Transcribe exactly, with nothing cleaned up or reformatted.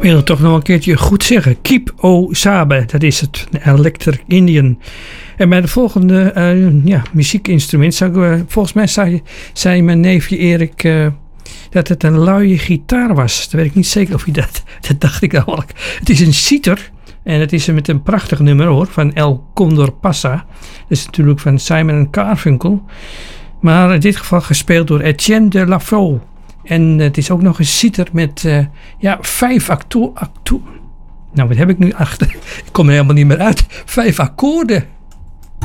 wil het toch nog een keertje goed zeggen. Keep O Sabe, dat is het. Electric Indian. En bij de volgende uh, ja, muziekinstrument, zou ik, uh, volgens mij zei, zei mijn neefje Erik uh, dat het een luie gitaar was. Dat weet ik niet zeker of hij dat, dat dacht ik al. Het is een citer. En het is met een prachtig nummer hoor, van El Condor Pasa. Dat is natuurlijk van Simon en Garfunkel. Maar in dit geval gespeeld door Etienne de la Foe. En het is ook nog een citer met uh, ja, vijf acto- acto- Nou, wat heb ik nu achter? Ik kom er helemaal niet meer uit. Vijf akkoorden.